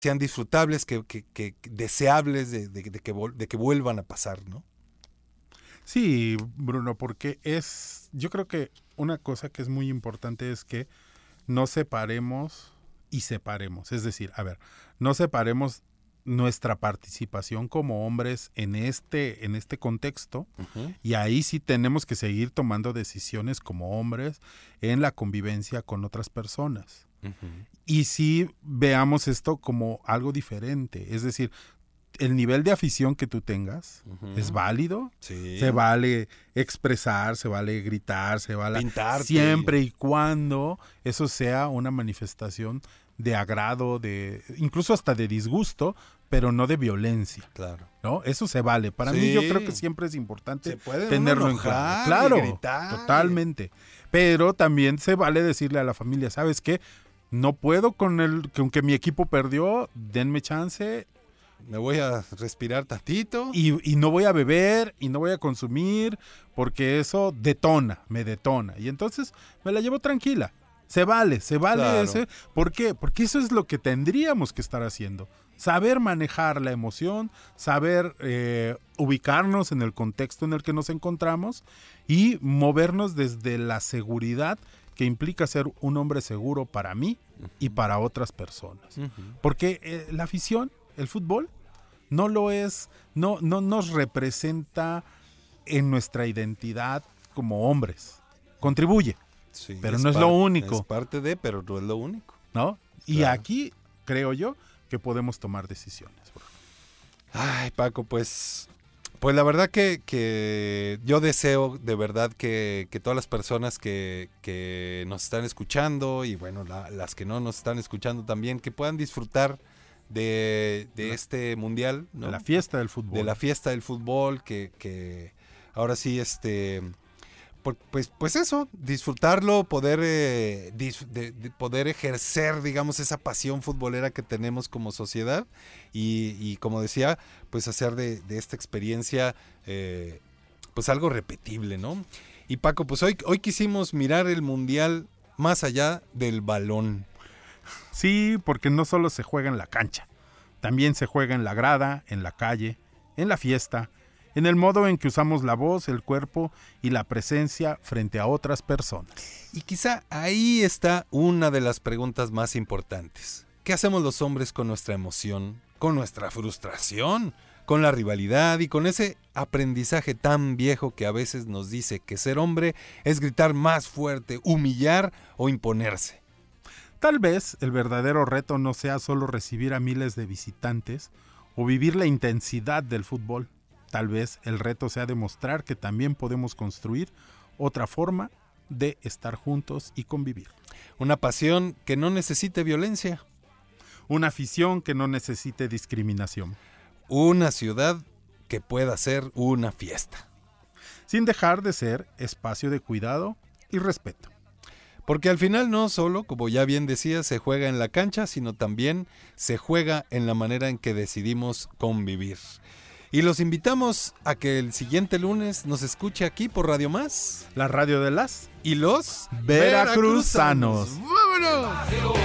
sean disfrutables, que deseables de que vuelvan a pasar, ¿no? Sí, Bruno, porque yo creo que una cosa que es muy importante es que no separemos y separemos. Es decir, a ver, no separemos nuestra participación como hombres en este contexto, Uh-huh. y ahí sí tenemos que seguir tomando decisiones como hombres en la convivencia con otras personas. Uh-huh. Y sí veamos esto como algo diferente, es decir, el nivel de afición que tú tengas Uh-huh. es válido, Sí. se vale expresar, se vale gritar, se vale Pintarte. siempre y cuando eso sea una manifestación de agrado, incluso hasta de disgusto, pero no de violencia, Claro. ¿no? Eso se vale. Para Sí. mí yo creo que siempre es importante Se puede tenerlo uno en enojar claro. y Claro, gritar. totalmente. Pero también se vale decirle a la familia, ¿sabes qué? No puedo con que mi equipo perdió, denme chance. Me voy a respirar tantito. Y no voy a beber y no voy a consumir porque eso me detona. Y entonces me la llevo tranquila. Se vale Claro. ese. ¿Por qué? Porque eso es lo que tendríamos que estar haciendo. Saber manejar la emoción, saber ubicarnos en el contexto en el que nos encontramos y movernos desde la seguridad que implica ser un hombre seguro para mí y para otras personas. Uh-huh. Porque la afición, el fútbol, no lo es, no nos representa en nuestra identidad como hombres. Contribuye, Sí, pero no es lo único. Es parte de, pero no es lo único. ¿no? Y Claro. aquí creo yo que podemos tomar decisiones. Ay, Paco, pues la verdad que yo deseo de verdad que todas las personas que nos están escuchando y bueno, las que no nos están escuchando también, que puedan disfrutar de este mundial, ¿no? De la fiesta del fútbol. De la fiesta del fútbol, que ahora sí, pues eso, disfrutarlo, poder poder ejercer, digamos, esa pasión futbolera que tenemos como sociedad y como decía, pues hacer de esta experiencia pues algo repetible, ¿no? Y Paco, pues hoy quisimos mirar el mundial más allá del balón. Sí, porque no solo se juega en la cancha, también se juega en la grada, en la calle, en la fiesta, en el modo en que usamos la voz, el cuerpo y la presencia frente a otras personas. Y quizá ahí está una de las preguntas más importantes. ¿Qué hacemos los hombres con nuestra emoción, con nuestra frustración, con la rivalidad y con ese aprendizaje tan viejo que a veces nos dice que ser hombre es gritar más fuerte, humillar o imponerse? Tal vez el verdadero reto no sea solo recibir a miles de visitantes o vivir la intensidad del fútbol. Tal vez el reto sea demostrar que también podemos construir otra forma de estar juntos y convivir. Una pasión que no necesite violencia. Una afición que no necesite discriminación. Una ciudad que pueda ser una fiesta. Sin dejar de ser espacio de cuidado y respeto. Porque al final no solo, como ya bien decía, se juega en la cancha, sino también se juega en la manera en que decidimos convivir. Y los invitamos a que el siguiente lunes nos escuche aquí por Radio Más. La radio de las Y los veracruzanos. ¡Vámonos!